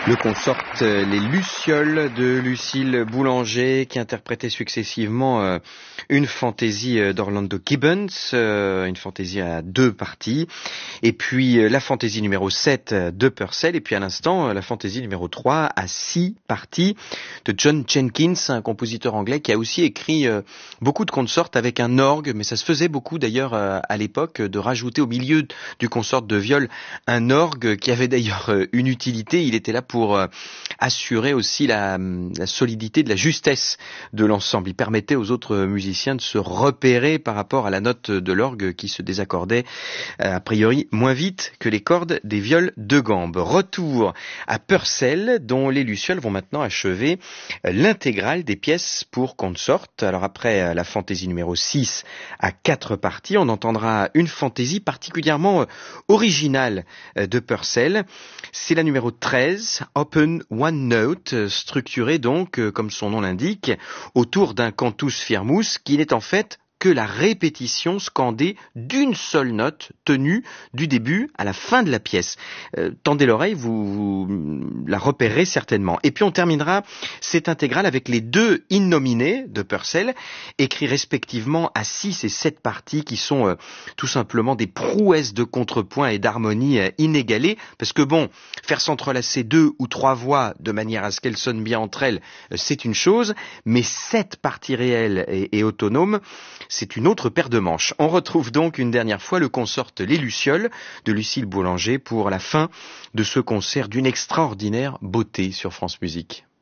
Le consort Les Lucioles de Lucille Boulanger qui interprétait successivement une fantaisie d'Orlando Gibbons, une fantaisie à 2 parties, et puis la fantaisie numéro 7 de Purcell, et puis à l'instant la fantaisie numéro 3 à 6 parties de John Jenkins, un compositeur anglais qui a aussi écrit beaucoup de consorts avec un orgue, mais ça se faisait beaucoup d'ailleurs à l'époque de rajouter au milieu du consort de viol un orgue qui avait d'ailleurs une utilité. Il était là pour assurer aussi la solidité de la justesse de l'ensemble. Il permettait aux autres musiciens de se repérer par rapport à la note de l'orgue qui se désaccordait a priori moins vite que les cordes des viols de gambe. Retour à Purcell, dont les Lucioles vont maintenant achever l'intégrale des pièces pour consort. Alors après la fantaisie numéro 6 à 4 parties, on entendra une fantaisie particulièrement originale de Purcell. C'est la numéro 13, Open One Note, structurée donc, comme son nom l'indique, autour d'un cantus firmus qui n'est en fait que la répétition scandée d'une seule note tenue du début à la fin de la pièce. Tendez l'oreille, vous la repérerez certainement. Et puis on terminera cette intégrale avec les 2 innominés de Purcell, écrits respectivement à 6 et 7 parties, qui sont tout simplement des prouesses de contrepoint et d'harmonie inégalées, parce que bon, faire s'entrelacer 2 ou 3 voix de manière à ce qu'elles sonnent bien entre elles, c'est une chose, mais 7 parties réelles et autonomes, c'est une autre paire de manches. On retrouve donc une dernière fois le consort Les Lucioles de Lucille Boulanger pour la fin de ce concert d'une extraordinaire beauté sur France Musique.